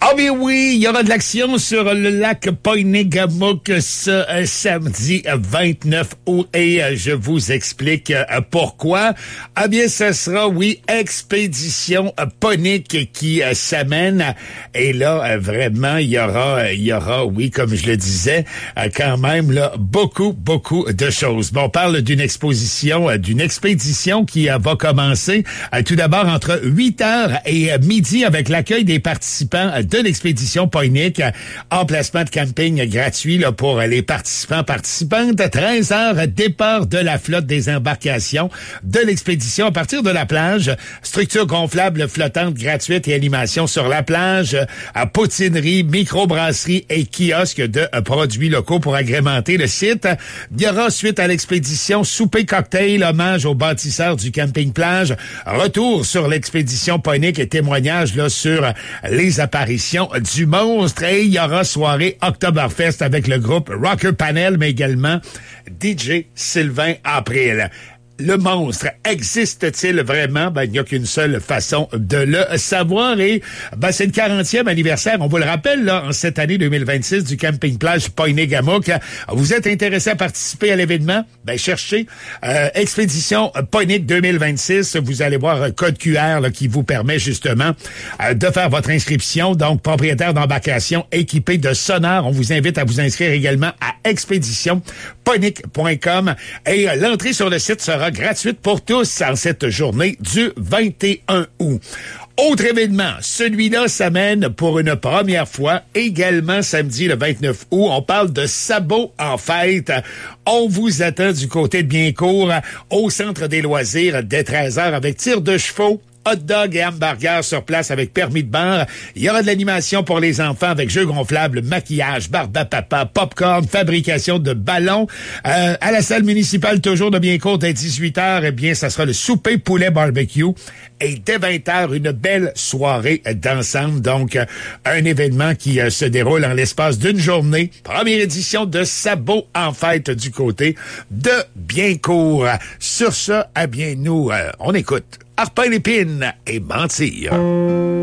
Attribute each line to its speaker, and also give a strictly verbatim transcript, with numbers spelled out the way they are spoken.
Speaker 1: Ah bien oui, il y aura de l'action sur le lac Poinégamook ce euh, samedi vingt-neuf août et euh, je vous explique euh, pourquoi. Ah bien, ce sera, oui, Expédition euh, Ponique qui euh, s'amène. Et là, euh, vraiment, il y aura, il y aura, oui, comme je le disais, euh, quand même, là, beaucoup, beaucoup de choses. Bon, on parle d'une exposition, euh, d'une expédition qui euh, va commencer euh, tout d'abord entre huit heures et euh, midi avec l'accueil des participants euh, de l'expédition Ponique, emplacement de camping gratuit là, pour les participants participantes. treize heures, départ de la flotte des embarcations de l'expédition à partir de la plage. Structure gonflable flottante gratuite et animation sur la plage. À poutinerie, microbrasserie et kiosque de produits locaux pour agrémenter le site. Il y aura suite à l'expédition souper cocktail, hommage aux bâtisseurs du camping plage. Retour sur l'expédition Ponique et témoignage là, sur les apparitions du monstre. Et il y aura soirée Oktoberfest avec le groupe Rocker Panel, mais également D J Sylvain April. Le monstre existe-t-il vraiment? Ben, il n'y a qu'une seule façon de le savoir. Et ben, c'est le quarantième anniversaire, on vous le rappelle, là, en cette année deux mille vingt-six du camping-plage Poinégamook. Vous êtes intéressé à participer à l'événement? Ben, cherchez euh, Expédition Ponique deux mille vingt-six. Vous allez voir un code Q R là, qui vous permet justement euh, de faire votre inscription. Donc, propriétaire d'embarcation équipé de sonar. On vous invite à vous inscrire également à expédition ponique point com. Et euh, l'entrée sur le site sera gratuite pour tous en cette journée du vingt et un août. Autre événement, celui-là s'amène pour une première fois, également samedi le vingt-neuf août. On parle de sabots en fête. On vous attend du côté de Biencourt au centre des loisirs dès treize heures avec tir de chevaux, hot dog et hamburger sur place avec permis de bar. Il y aura de l'animation pour les enfants avec jeux gonflables, maquillage, barbe à papa, popcorn, fabrication de ballons. Euh, à la salle municipale, toujours de Biencourt, dès dix-huit heures, eh bien, ça sera le souper poulet barbecue. Et dès vingt heures, une belle soirée d'ensemble. Donc, euh, un événement qui euh, se déroule en l'espace d'une journée. Première édition de Sabots en fête du côté de Biencourt. Sur ça, eh bien, nous, euh, on écoute Harpin Lépine et Mentir.